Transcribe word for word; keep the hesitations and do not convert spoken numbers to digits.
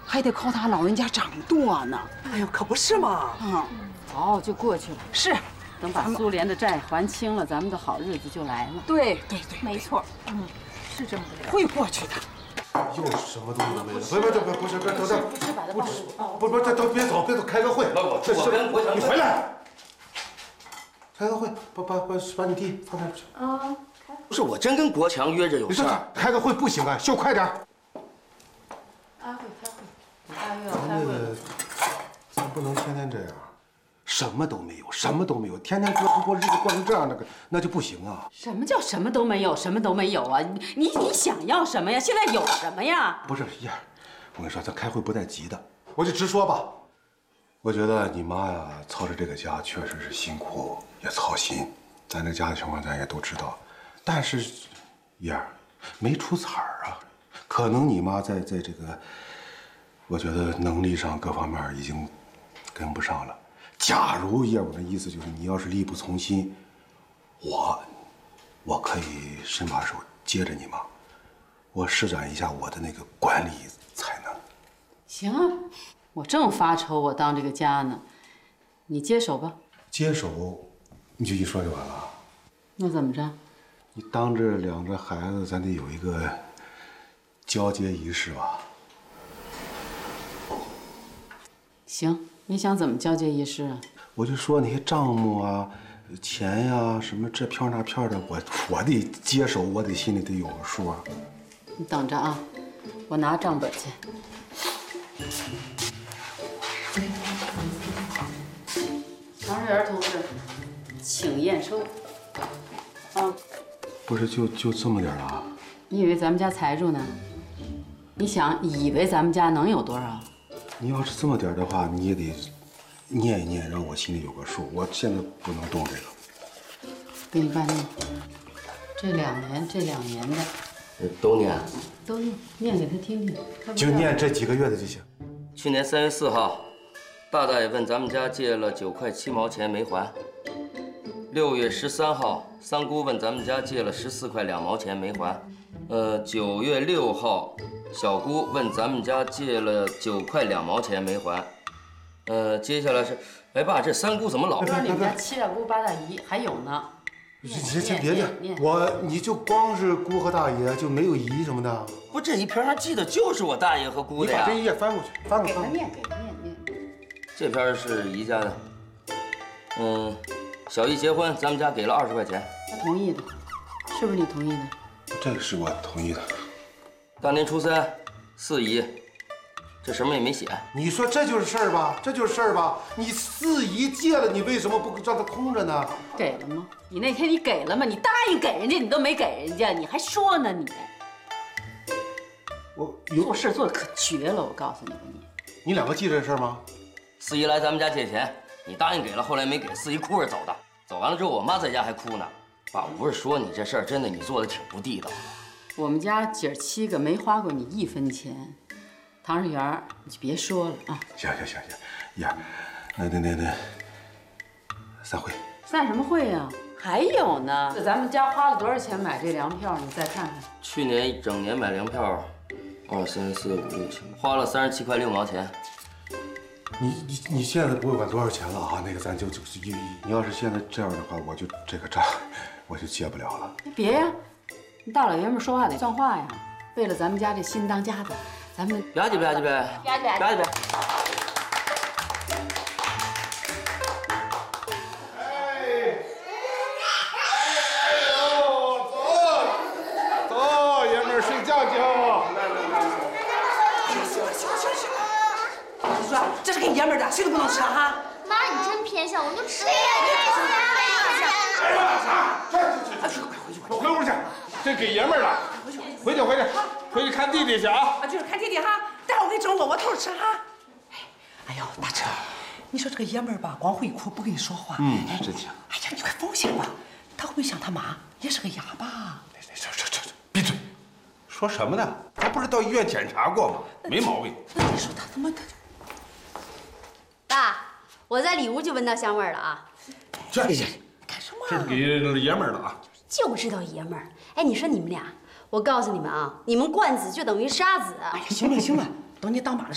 还得靠他老人家掌舵呢。 哎呦，可不是嘛！ 嗯， 好，就过去了。 是， 等把苏联的债还清了，咱们的好日子就来了。 对对对， 没错，嗯，是这么个理。 会过去的。 又是什么东西都没了？不不不不不是，别等等， 不是把它不是，不不这都别走别走，开个会。 我这我跟国强， 你回来，开个会，把把把把你弟放那儿去。 啊， 不是我真跟国强约着有你说事儿。 开个会不行啊，秀快点。 开会开会，你大约要咱开会。 这个，咱不能天天这样，什么都没有，什么都没有，天天过过日子过成这样，那个那就不行啊。 什么叫什么都没有？什么都没有啊！你你你想要什么呀？现在有什么呀？ 不是燕儿，我跟你说，咱开会不带急的，我就直说吧。我觉得你妈呀，操着这个家确实是辛苦也操心，咱这家的情况咱也都知道。但是，燕儿没出彩儿啊，可能你妈在在这个，我觉得能力上各方面已经跟不上了。假如燕儿，我的意思就是，你要是力不从心，我我可以伸把手接着你妈。我施展一下我的那个管理才能。 行啊，我正发愁我当这个家呢，你接手吧。 接手，你就一说就完了。 那怎么着？ 你当着两个孩子，咱得有一个交接仪式吧？ 行，你想怎么交接仪式啊？ 我就说那些账目啊、钱呀、什么这票那票的，我我得接手，我得心里得有个数啊。 你等着啊，我拿账本去。常瑞元同志，请验收。啊， 不是就就这么点了啊？ 你以为咱们家财主呢？你想，以为咱们家能有多少？ 你要是这么点的话，你也得念一念，让我心里有个数。我现在不能动这个。 给你办念。这两年，这两年的。 都念， 都念念给他听听， 就念这几个月的就行。 去年三月四号，大大爷问咱们家借了九块七毛钱没还。六月十三号，三姑问咱们家借了十四块两毛钱没还。呃，九月六号，小姑问咱们家借了九块两毛钱没还。呃，接下来是，哎爸，这三姑怎么老？ 不知道你们家七大姑八大姨还有呢。 行行别念，我你就光是姑和大爷，就没有姨什么的。 不，这一篇上记的就是我大爷和姑的呀。 你把这一页翻过去，翻过去。 给他念，给他念念。 这篇是姨家的。嗯，小姨结婚，咱们家给了二十块钱。 他同意的，是不是你同意的？ 这个是我同意的。 大年初三，四姨，这什么也没写。 你说这就是事儿吧？这就是事儿吧？你四姨借了，你为什么不让她空着呢？ 给了吗？你那天你给了吗？你答应给人家，你都没给人家，你还说呢你？ 我有做事做的可绝了，我告诉你吧你。 你两个记这事儿吗？ 四姨来咱们家借钱，你答应给了，后来没给，四姨哭着走的。走完了之后，我妈在家还哭呢。爸，我不是说你这事儿，真的你做的挺不地道的。 我们家姐儿七个没花过你一分钱，唐世元，你就别说了啊。 行行行行，呀，那那那那，散会。 散什么会呀？还有呢，咱们家花了多少钱买这粮票？你再看看。 去年一整年买粮票，二三四五六七，花了三十七块六毛钱。 你你你现在不会管多少钱了啊？那个咱就就你你要是现在这样的话，我就这个账我就结不了了。 别呀，你大老爷们说话得算话呀。为了咱们家这新当家的，咱们吧唧吧唧呗， 吧唧吧唧吧唧呗。 这是给爷们儿的，谁都不能吃哈。 妈，你真偏向，我都吃了。 快回屋去，这给爷们儿了。回去回去，回去看弟弟去啊。 啊，就是看弟弟哈，待会儿我给你整窝窝头吃哈。哎呦，大成，你说这个爷们儿吧，光会哭不跟你说话。 嗯，真行。 哎呀，你快放下吧，他会不会想他妈也是个哑巴？ 这这这这，闭嘴！说什么呢？他不是到医院检查过吗？没毛病。 那你说他怎么他？ 爸，我在里屋就闻到香味儿了啊！ 这干什么？ 这是给爷们儿的啊！ 就知道爷们儿。哎，你说你们俩，我告诉你们啊，你们惯子就等于杀子。 哎呀，行了行了，等你当妈的时候。